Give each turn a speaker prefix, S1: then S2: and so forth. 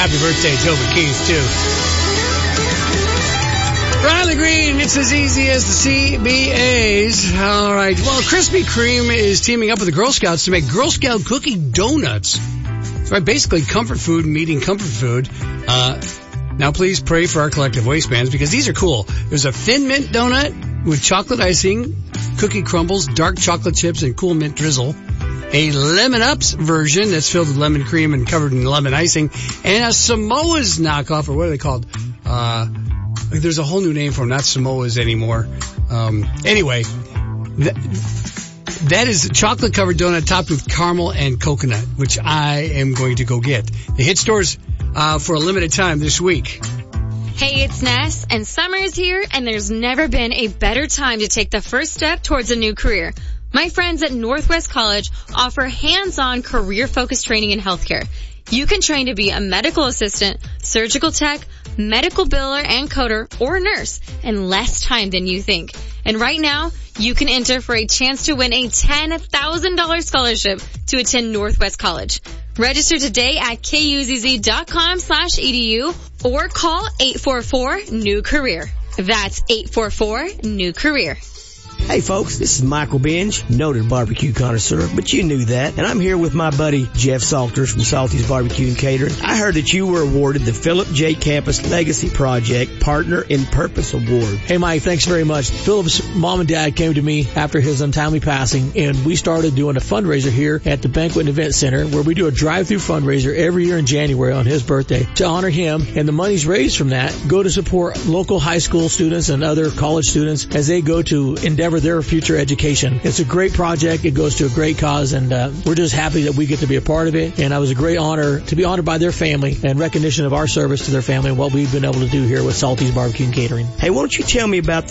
S1: happy birthday, Toby Keith, too. Riley Green, it's as easy as the CBAs. All right. Well, Krispy Kreme is teaming up with the Girl Scouts to make Girl Scout cookie donuts. That's right. Basically, comfort food meeting comfort food. Now, please pray for our collective waistbands because these are cool. There's a Thin Mint donut with chocolate icing, cookie crumbles, dark chocolate chips, and cool mint drizzle. A Lemon Ups version that's filled with lemon cream and covered in lemon icing. And a Samoa's knockoff, or what are they called? There's a whole new name for them, not Samoa's anymore. Anyway, that is a chocolate-covered donut topped with caramel and coconut, which I am going to go get. They hit stores for a limited time this week.
S2: Hey, it's Ness, and summer is here, and there's never been a better time to take the first step towards a new career. My friends at Northwest College offer hands-on career-focused training in healthcare. You can train to be a medical assistant, surgical tech, medical biller and coder, or nurse in less time than you think. And right now, you can enter for a chance to win a $10,000 scholarship to attend Northwest College. Register today at kuzz.com/edu or call 844-NEW-CAREER. That's 844-NEW-CAREER.
S3: Hey folks, this is Michael Binge, noted barbecue connoisseur, but you knew that. And I'm here with my buddy Jeff Salters from Salty's Barbecue and Catering. I heard that you were awarded the Philip J. Campus Legacy Project Partner in Purpose Award.
S4: Hey Mike, thanks very much. Philip's mom and dad came to me after his untimely passing, and we started doing a fundraiser here at the Banquet and Event Center where we do a drive-through fundraiser every year in January on his birthday to honor him. And the monies raised from that go to support local high school students and other college students as they go to endeavor their future education. It's a great project. It goes to a great cause, and we're just happy that we get to be a part of it. And it was a great honor to be honored by their family and recognition of our service to their family and what we've been able to do here with Salty's Barbecue and Catering.
S3: Hey, why don't you tell me about